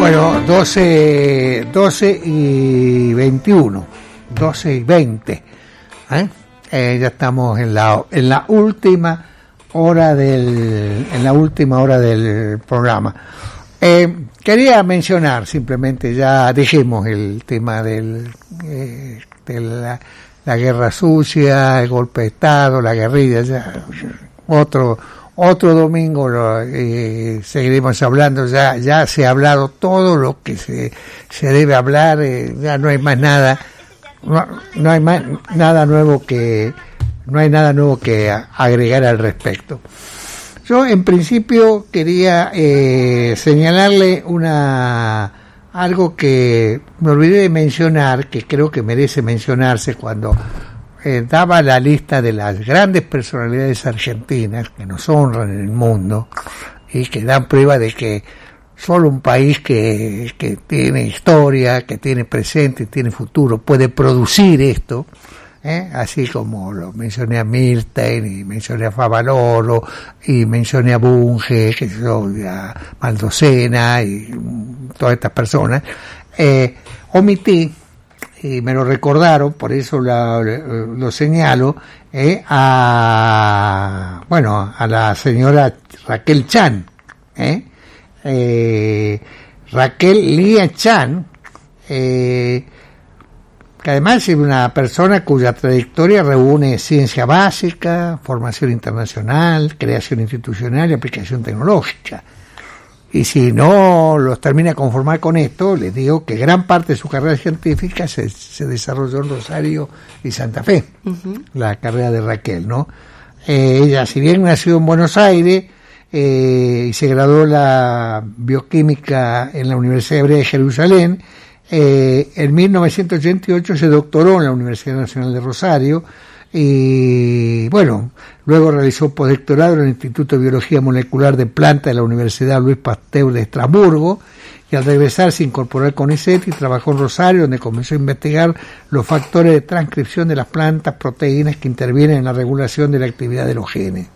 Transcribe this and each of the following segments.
Bueno, 12 y 21, 12 y 20. Ya estamos en la última hora del programa. Quería mencionar simplemente, ya dejemos el tema de la guerra sucia, el golpe de Estado, la guerrilla, ya otro domingo seguiremos hablando. Ya se ha hablado todo lo que se debe hablar, ya no hay más nada, no hay nada nuevo que agregar al respecto. Yo en principio quería señalarle algo que me olvidé de mencionar, que creo que merece mencionarse cuando daba la lista de las grandes personalidades argentinas que nos honran en el mundo y que dan prueba de que solo un país que tiene historia, que tiene presente y tiene futuro puede producir esto, así como lo mencioné a Milstein y mencioné a Favaloro y mencioné a Bunge, a Maldocena y todas estas personas. Omití, y me lo recordaron, por eso lo señalo, a la señora Raquel Chan, Raquel Lía Chan, que además es una persona cuya trayectoria reúne ciencia básica, formación internacional, creación institucional y aplicación tecnológica. Y si no los termina de conformar con esto, les digo que gran parte de su carrera científica se desarrolló en Rosario y Santa Fe, la carrera de Raquel, ¿no? Ella, si bien nació en Buenos Aires y se graduó la bioquímica en la Universidad Hebrea de Jerusalén, en 1988 se doctoró en la Universidad Nacional de Rosario y luego realizó postdoctorado en el Instituto de Biología Molecular de Plantas de la Universidad Luis Pasteur de Estrasburgo, y al regresar se incorporó al CONICET y trabajó en Rosario, donde comenzó a investigar los factores de transcripción de las plantas, proteínas que intervienen en la regulación de la actividad de los genes.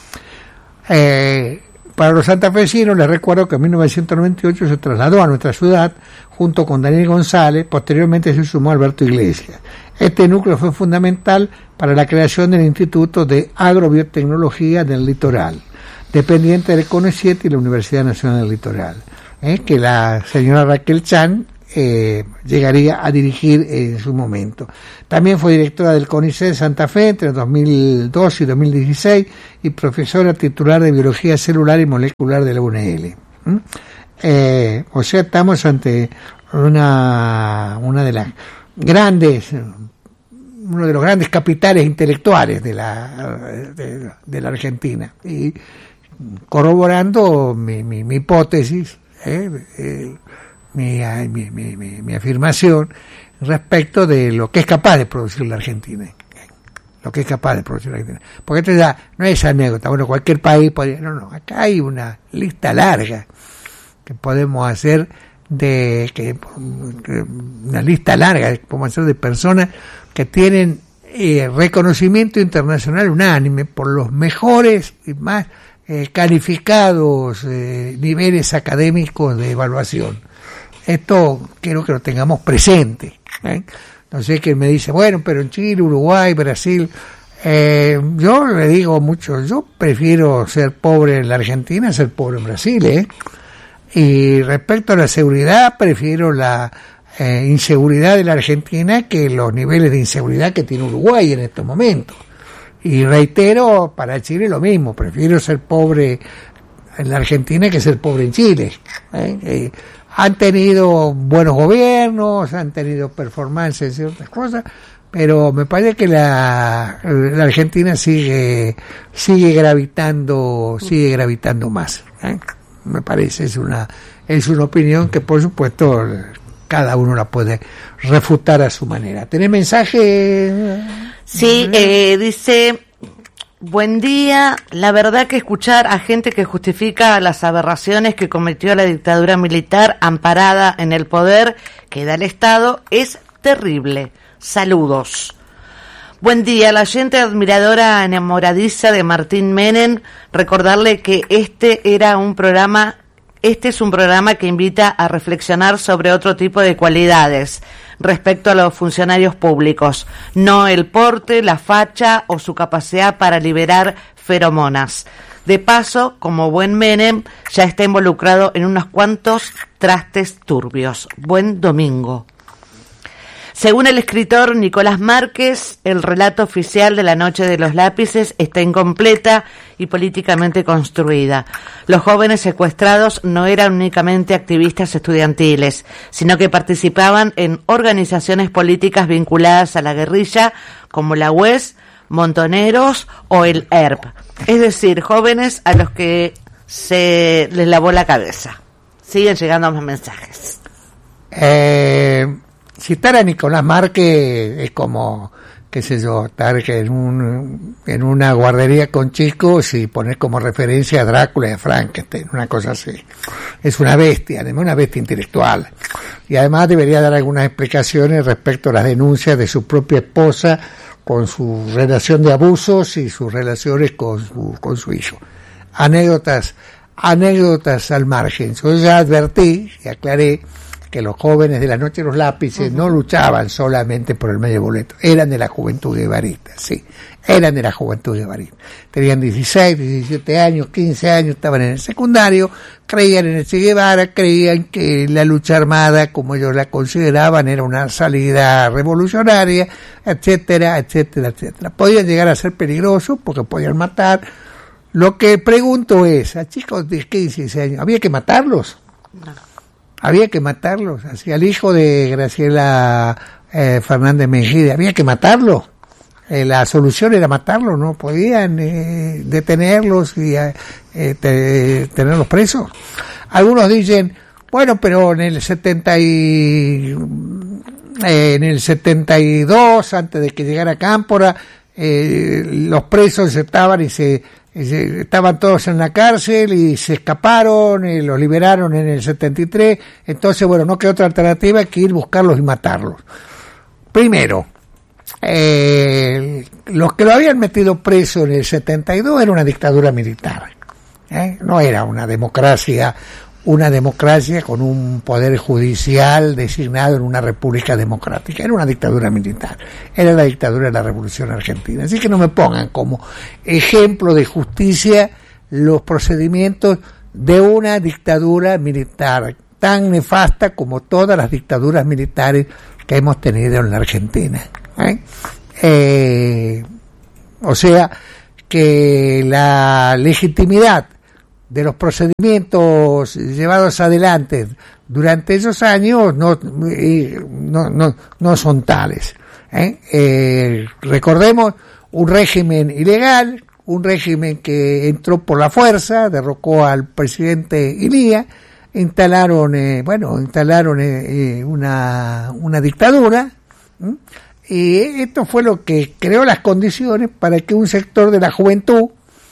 Para los santafesinos les recuerdo que en 1998 se trasladó a nuestra ciudad junto con Daniel González, posteriormente se sumó Alberto Iglesias. Este núcleo fue fundamental para la creación del Instituto de Agrobiotecnología del Litoral, dependiente del CONICET y la Universidad Nacional del Litoral, que la señora Raquel Chan llegaría a dirigir en su momento. También fue directora del CONICET de Santa Fe entre 2002 y 2016 y profesora titular de Biología Celular y Molecular de la UNL. O sea, estamos ante uno de los grandes capitales intelectuales de la Argentina, y corroborando mi hipótesis, mi afirmación respecto de lo que es capaz de producir la Argentina. Porque esto ya no es anécdota. Bueno, cualquier país podría... No, acá hay una lista larga que podemos hacer una lista larga que podemos hacer de personas que tienen reconocimiento internacional unánime por los mejores y más calificados niveles académicos de evaluación. Esto quiero que lo tengamos presente. Entonces, que me dice, bueno, pero en Chile, Uruguay, Brasil, yo le digo mucho, yo prefiero ser pobre en la Argentina a ser pobre en Brasil, y respecto a la seguridad, prefiero la inseguridad de la Argentina que los niveles de inseguridad que tiene Uruguay en estos momentos. Y reitero, para Chile lo mismo, prefiero ser pobre en la Argentina que ser pobre en Chile. Han tenido buenos gobiernos, han tenido performances y otras cosas, pero me parece que la Argentina sigue gravitando más. Me parece, es una opinión que por supuesto cada uno la puede refutar a su manera. ¿Tenés mensaje? Sí, dice: buen día, la verdad que escuchar a gente que justifica las aberraciones que cometió la dictadura militar amparada en el poder que da el Estado es terrible. Saludos. Buen día, la gente admiradora enamoradiza de Martín Menem, recordarle que este era un programa este es un programa que invita a reflexionar sobre otro tipo de cualidades respecto a los funcionarios públicos, no el porte, la facha o su capacidad para liberar feromonas. De paso, como buen Menem, ya está involucrado en unos cuantos trastes turbios. Buen domingo. Según el escritor Nicolás Márquez, el relato oficial de la Noche de los Lápices está incompleta y políticamente construida. Los jóvenes secuestrados no eran únicamente activistas estudiantiles, sino que participaban en organizaciones políticas vinculadas a la guerrilla, como la UES, Montoneros o el ERP. Es decir, jóvenes a los que se les lavó la cabeza. Siguen llegando más mensajes. Citar a Nicolás Márquez es como, qué sé yo, estar en una guardería con chicos y poner como referencia a Drácula y a Frankenstein, una cosa así. Es una bestia, además una bestia intelectual. Y además debería dar algunas explicaciones respecto a las denuncias de su propia esposa con su relación de abusos y sus relaciones con su hijo. Anécdotas al margen. Yo ya advertí y aclaré que los jóvenes de la Noche de los Lápices no luchaban solamente por el medio boleto, eran de la juventud guevarista, sí, eran de la juventud guevarista. Tenían 16, 17 años, 15 años, estaban en el secundario, creían en el Che Guevara, creían que la lucha armada, como ellos la consideraban, era una salida revolucionaria, etcétera, etcétera, etcétera. Podían llegar a ser peligrosos porque podían matar. Lo que pregunto es, a chicos de 15, 16 años, ¿había que matarlos? No. Había que matarlos, así al hijo de Graciela Fernández Mejide, había que matarlo. La solución era matarlo, no podían detenerlos y tenerlos presos. Algunos dicen, bueno, pero en el 72, antes de que llegara Cámpora, los presos estaban todos en la cárcel y se escaparon y los liberaron en el 73, entonces bueno, no quedó otra alternativa que ir a buscarlos y matarlos. Primero, los que lo habían metido preso en el 72 era una dictadura militar, no era una democracia con un poder judicial designado en una república democrática, era una dictadura militar, era la dictadura de la Revolución Argentina. Así que no me pongan como ejemplo de justicia los procedimientos de una dictadura militar tan nefasta como todas las dictaduras militares que hemos tenido en la Argentina. O sea que la legitimidad de los procedimientos llevados adelante durante esos años no son tales. Recordemos un régimen ilegal, un régimen que entró por la fuerza, derrocó al presidente Ilía, instalaron una dictadura, y esto fue lo que creó las condiciones para que un sector de la juventud,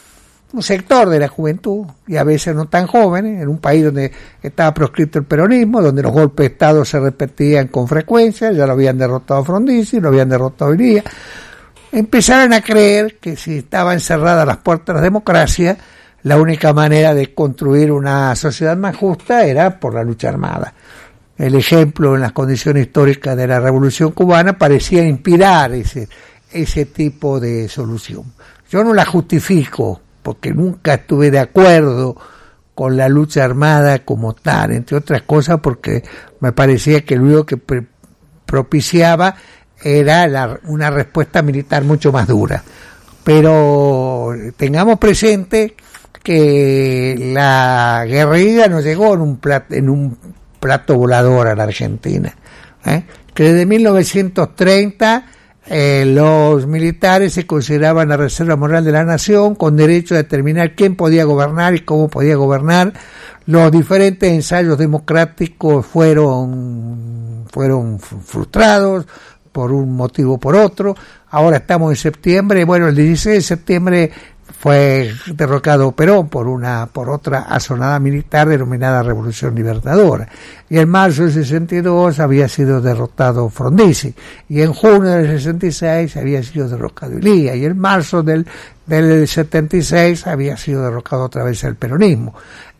y a veces no tan jóvenes, en un país donde estaba proscrito el peronismo, donde los golpes de Estado se repetían con frecuencia, ya lo habían derrotado a Frondizi, lo habían derrotado a Ilía, empezaron a creer que si estaban cerradas las puertas de la democracia, la única manera de construir una sociedad más justa era por la lucha armada. El ejemplo en las condiciones históricas de la Revolución Cubana parecía inspirar ese tipo de solución. Yo no la justifico, porque nunca estuve de acuerdo con la lucha armada como tal, entre otras cosas porque me parecía que lo único que propiciaba era una respuesta militar mucho más dura. Pero tengamos presente que la guerrilla no llegó en un plato volador a la Argentina, que desde 1930 los militares se consideraban la reserva moral de la nación, con derecho a determinar quién podía gobernar y cómo podía gobernar. Los diferentes ensayos democráticos fueron frustrados por un motivo o por otro. Ahora estamos en septiembre, bueno, el 16 de septiembre fue derrocado Perón por otra asonada militar denominada Revolución Libertadora, y en marzo del 62 había sido derrotado Frondizi, y en junio del 66 había sido derrocado Ilía, y en marzo del 76 había sido derrocado otra vez el peronismo.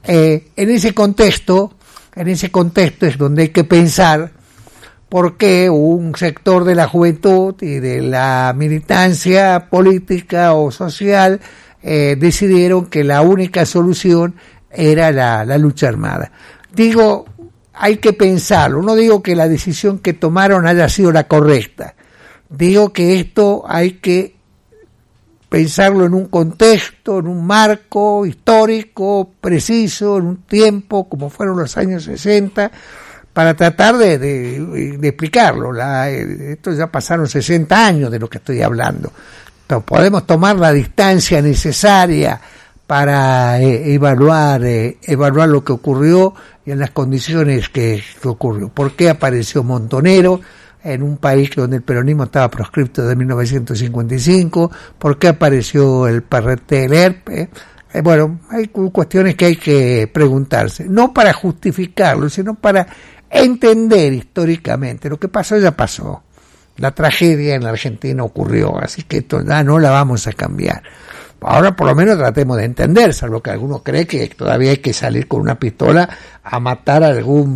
En ese contexto es donde hay que pensar por qué un sector de la juventud y de la militancia política o social decidieron que la única solución era la lucha armada. Digo, hay que pensarlo, no digo que la decisión que tomaron haya sido la correcta, digo que esto hay que pensarlo en un contexto, en un marco histórico preciso, en un tiempo como fueron los años 60, para tratar de explicarlo. Esto ya pasaron 60 años de lo que estoy hablando. Entonces, podemos tomar la distancia necesaria para evaluar lo que ocurrió y en las condiciones que ocurrió. ¿Por qué apareció Montonero en un país donde el peronismo estaba proscripto desde 1955? ¿Por qué apareció el PRT, el ERP? Bueno, hay cuestiones que hay que preguntarse, no para justificarlo, sino para entender históricamente. Lo que pasó ya pasó. La tragedia en la Argentina ocurrió, así que esto ya no la vamos a cambiar. Ahora por lo menos tratemos de entender, salvo que algunos creen que todavía hay que salir con una pistola a matar a algún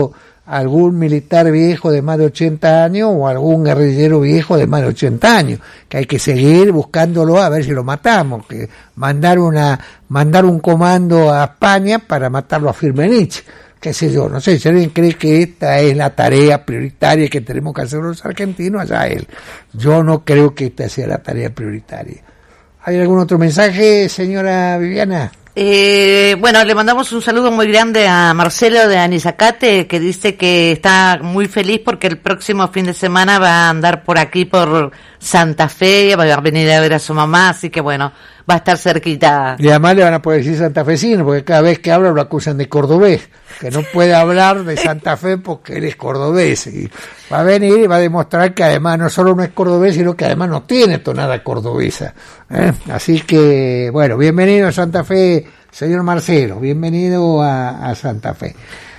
militar viejo de más de 80 años o algún guerrillero viejo de más de 80 años, que hay que seguir buscándolo a ver si lo matamos, que mandar un comando a España para matarlo a Firmenich, qué sé yo, no sé, si alguien cree que esta es la tarea prioritaria que tenemos que hacer los argentinos, allá él. Yo no creo que esta sea la tarea prioritaria. ¿Hay algún otro mensaje, señora Viviana? Bueno, le mandamos un saludo muy grande a Marcelo de Anizacate, que dice que está muy feliz porque el próximo fin de semana va a andar por aquí, por Santa Fe, va a venir a ver a su mamá, así que bueno, va a estar cerquita. Y además le van a poder decir santafesino, porque cada vez que habla lo acusan de cordobés, que no puede hablar de Santa Fe porque él es cordobés, y va a venir y va a demostrar que además no solo no es cordobés, sino que además no tiene tonada cordobesa, Así que, bueno, bienvenido a Santa Fe, señor Marcelo, bienvenido a Santa Fe.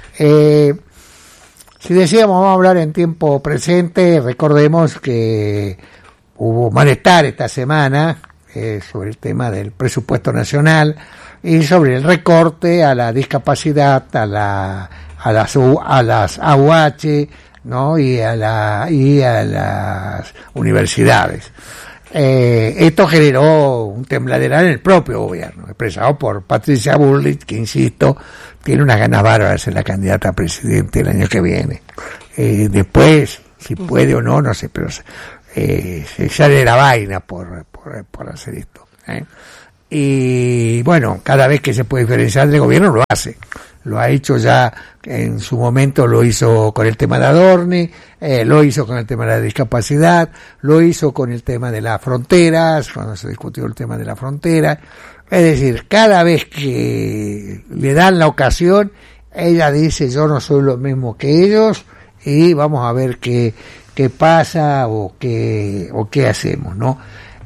Si decíamos, vamos a hablar en tiempo presente, recordemos que hubo malestar esta semana sobre el tema del presupuesto nacional y sobre el recorte a la discapacidad, a las AUH, ¿no? y a las universidades. Esto generó un tembladeral en el propio gobierno, expresado por Patricia Bullrich, que insisto, tiene unas ganas bárbaras de ser la candidata a presidente el año que viene. Después, si puede o no, no sé, pero se sale la vaina por hacer esto. Y bueno, cada vez que se puede diferenciar del gobierno lo hace. Lo ha hecho ya en su momento, lo hizo con el tema de Adorni, lo hizo con el tema de la discapacidad, lo hizo con el tema de las fronteras, cuando se discutió el tema de la frontera. Es decir, cada vez que le dan la ocasión, ella dice, yo no soy lo mismo que ellos, y vamos a ver qué pasa o qué hacemos, ¿no?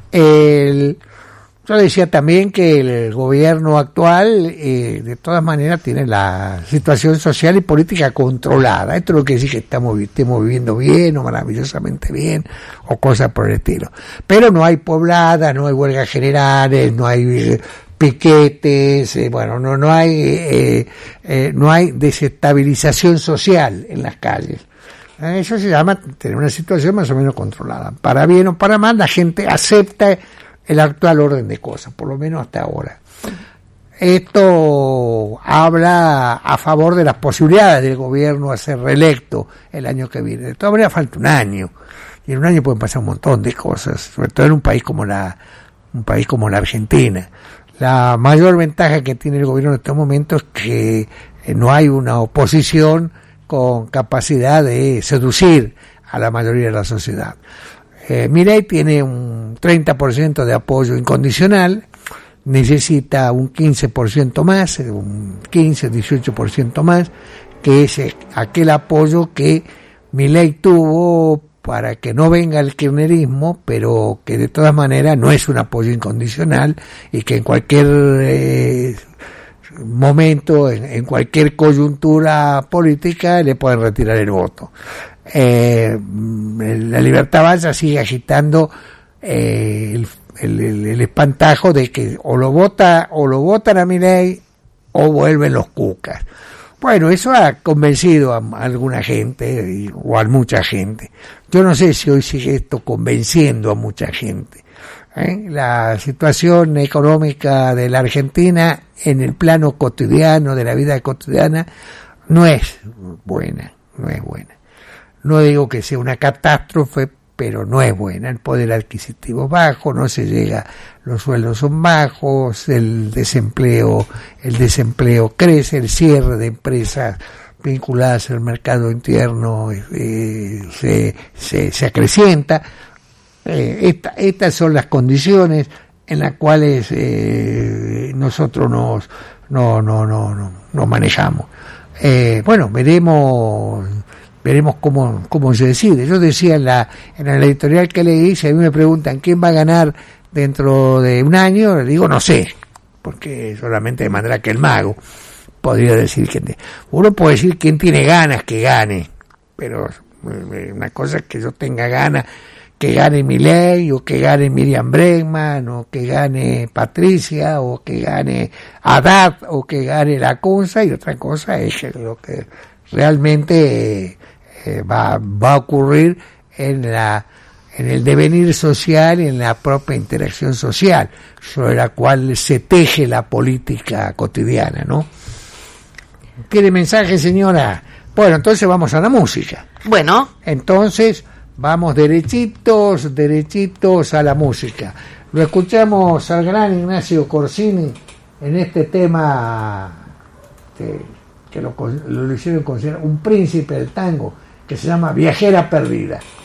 Yo decía también que el gobierno actual, de todas maneras, tiene la situación social y política controlada. Esto es lo que dice que estemos viviendo bien o maravillosamente bien o cosas por el estilo. Pero no hay poblada, no hay huelgas generales, no hay piquetes, bueno, no hay desestabilización social en las calles. Eso se llama tener una situación más o menos controlada. Para bien o para mal, la gente acepta el actual orden de cosas, por lo menos hasta ahora. Esto habla a favor de las posibilidades del gobierno a ser reelecto el año que viene. De todas maneras falta un año, y en un año pueden pasar un montón de cosas, sobre todo en un país como la Argentina. La mayor ventaja que tiene el gobierno en estos momentos es que no hay una oposición con capacidad de seducir a la mayoría de la sociedad. Milei tiene un 30% de apoyo incondicional, necesita un 15% más, un 15-18% más, que es aquel apoyo que Milei tuvo para que no venga el kirchnerismo, pero que de todas maneras no es un apoyo incondicional y que en cualquier momento, en cualquier coyuntura política, le pueden retirar el voto. La Libertad Avanza sigue agitando el espantajo de que o lo votan a Milei o vuelven los cucas. Bueno, eso ha convencido a alguna gente o a mucha gente. Yo no sé si hoy sigue esto convenciendo a mucha gente. La situación económica de la Argentina en el plano cotidiano, de la vida cotidiana, no es buena. No digo que sea una catástrofe, pero no es buena. El poder adquisitivo es bajo, no se llega, los sueldos son bajos, el desempleo crece, el cierre de empresas vinculadas al mercado interno se acrecienta. Estas son las condiciones en las cuales nosotros nos manejamos. Bueno, veremos cómo se decide. Yo decía en la editorial que leí, si a mí me preguntan quién va a ganar dentro de un año, le digo no sé, porque solamente de manera que el mago podría decir uno puede decir quién tiene ganas que gane, pero una cosa es que yo tenga ganas que gane Milei, o que gane Miriam Bregman, o que gane Patricia, o que gane Haddad, o que gane Lacunza, y otra cosa es que lo que realmente va a ocurrir en el devenir social y en la propia interacción social, sobre la cual se teje la política cotidiana, ¿no? ¿Quiere mensaje, señora? Bueno, entonces vamos a la música. Bueno. Entonces vamos derechitos a la música. Lo escuchamos al gran Ignacio Corsini en este tema que lo hicieron considerar un príncipe del tango, que se llama Viajera Perdida.